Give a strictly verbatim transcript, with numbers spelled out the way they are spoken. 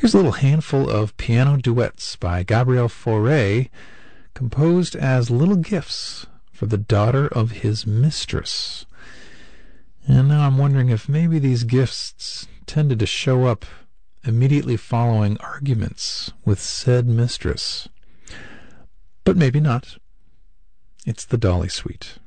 Here's a little handful of piano duets by Gabriel Fauré, composed as little gifts for the daughter of his mistress. And now I'm wondering if maybe these gifts tended to show up immediately following arguments with said mistress. But maybe not. It's the Dolly Suite.